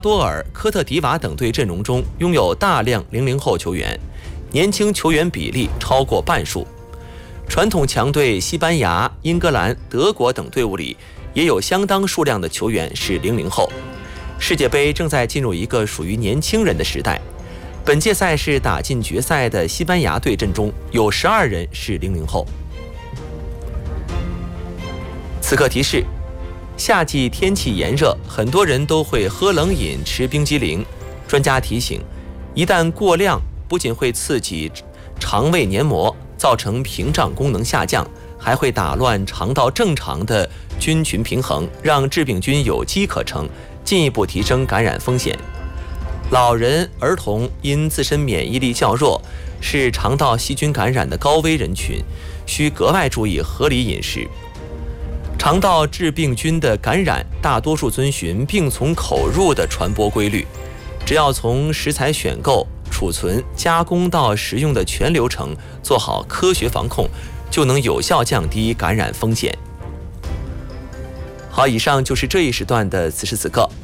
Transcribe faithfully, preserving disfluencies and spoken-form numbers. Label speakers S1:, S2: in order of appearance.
S1: 多尔、科特迪瓦等队阵容中拥有大量零零后球员，年轻球员比例超过半数。传统强队西班牙、英格兰、德国等队伍里也有相当数量的球员是零零后。世界杯正在进入一个属于年轻人的时代。本届赛事打进决赛的西班牙队阵中有十二人是零零后。此刻提示：夏季天气炎热，很多人都会喝冷饮、吃冰激凌。专家提醒，一旦过量，不仅会刺激肠胃黏膜，造成屏障功能下降，还会打乱肠道正常的菌群平衡，让致病菌有机可乘，进一步提升感染风险。老人、儿童因自身免疫力较弱，是肠道细菌感染的高危人群，需格外注意合理饮食。肠道致病菌的感染大多数遵循病从口入的传播规律，只要从食材选购、储存、加工到食用的全流程做好科学防控，就能有效降低感染风险。好，以上就是这一时段的此时此刻。